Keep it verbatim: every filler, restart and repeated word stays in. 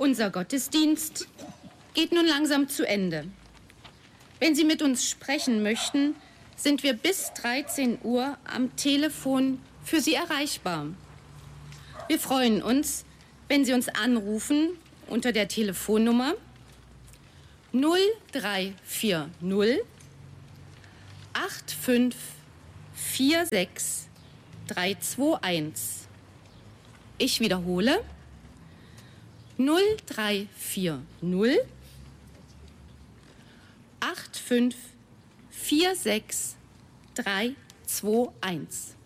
Unser Gottesdienst geht nun langsam zu Ende. Wenn Sie mit uns sprechen möchten, sind wir bis dreizehn Uhr am Telefon für Sie erreichbar. Wir freuen uns, wenn Sie uns anrufen unter der Telefonnummer null drei vier null acht fünf vier sechs drei zwei eins. Ich wiederhole null drei vier null acht fünf vier sechs drei zwei eins.